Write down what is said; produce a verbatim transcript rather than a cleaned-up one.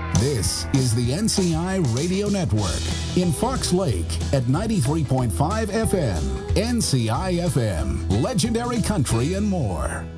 This is the N C I Radio Network in Fox Lake at ninety-three point five F M. N C I F M, legendary country and more.